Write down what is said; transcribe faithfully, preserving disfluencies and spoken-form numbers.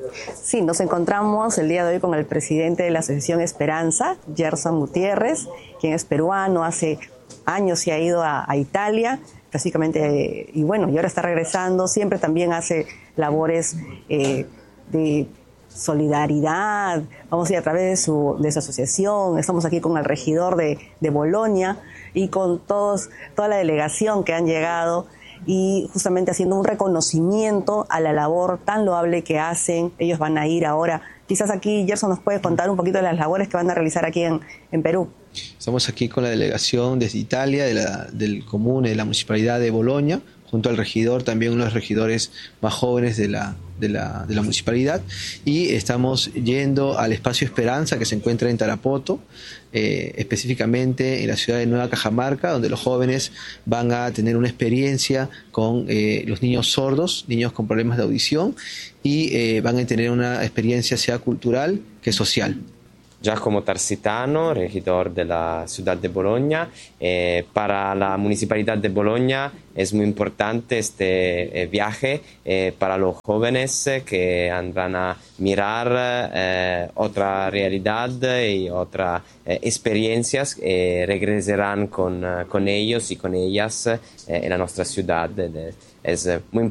Sí, nos encontramos el día de hoy con el presidente de la Asociación Esperanza, Gerson Gutiérrez, quien es peruano, hace años se ha ido a, a Italia, básicamente, eh, y bueno, y ahora está regresando, siempre también hace labores eh, de solidaridad, vamos a ir a través de su, de su asociación, estamos aquí con el regidor de, de Bolonia y con todos, toda la delegación que han llegado y justamente haciendo un reconocimiento a la labor tan loable que hacen. Ellos van a ir ahora. Quizás aquí Gerson nos puede contar un poquito de las labores que van a realizar aquí en, en Perú. Estamos aquí con la delegación desde Italia, de la, del comune, de la municipalidad de Bolonia, junto al regidor, también uno de los regidores más jóvenes de la, de la, de la municipalidad, y estamos yendo al espacio Esperanza, que se encuentra en Tarapoto, eh, específicamente en la ciudad de Nueva Cajamarca, donde los jóvenes van a tener una experiencia con eh, los niños sordos, niños con problemas de audición, y eh, van a tener una experiencia sea cultural que social. Giacomo Tarsitano, regidor de la ciudad de Bolonia. Eh, para la municipalidad de Bolonia es muy importante este eh, viaje eh, para los jóvenes eh, que andarán a mirar eh, otra realidad y otras eh, experiencias. Eh, regresarán con, con ellos y con ellas eh, en la nuestra ciudad. Es muy